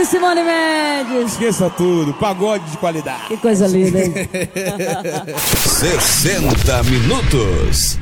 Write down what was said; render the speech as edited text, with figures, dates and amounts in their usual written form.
e Simone Mendes. Esqueça tudo, pagode de qualidade. Que coisa linda, hein? 60 minutos.